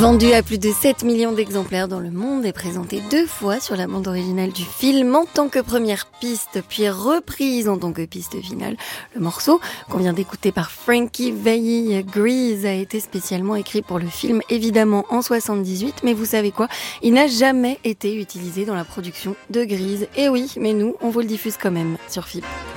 Vendu à plus de 7 millions d'exemplaires dans le monde et présenté 2 fois sur la bande originale du film en tant que première piste, puis reprise en tant que piste finale. Le morceau qu'on vient d'écouter par Frankie Valli, Grease, a été spécialement écrit pour le film, évidemment en 78, mais vous savez quoi ? Il n'a jamais été utilisé dans la production de Grease. Et oui, mais nous, on vous le diffuse quand même sur FIP.